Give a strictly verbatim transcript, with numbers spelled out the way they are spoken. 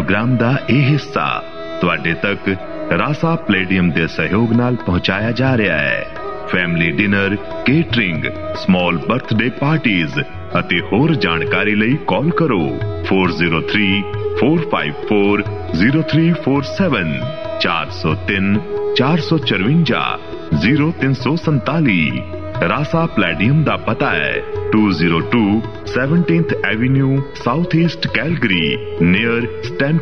Programme ਦਾ ਇਹ ਹਿੱਸਾ ਤੁਹਾਡੇ ਤੱਕ ਰਾਸਾ ਪਲੇਡੀਅਮ ਦੇ ਸਹਿਯੋਗ ਨਾਲ ਪਹੁੰਚਾਇਆ ਜਾ ਰਿਹਾ ਹੈ। Family dinner, catering, small birthday parties ਅਤੇ ਹੋਰ ਜਾਣਕਾਰੀ ਲਈ ਕਾਲ ਕਰੋ four zero three four five four zero three four seven ਚਾਰ ਸੌ ਤਿੰਨ ਚਾਰ ਸੌ ਚੁਰੰਜਾ ਜ਼ੀਰੋ ਤਿੰਨ ਸੌ ਸੰਤਾਲੀ। ਰਾਸਾ ਪਲੇਡੀਅਮ ਦਾ ਪਤਾ ਹੈ two oh two seventeenth Avenue, Southeast Calgary, near Stan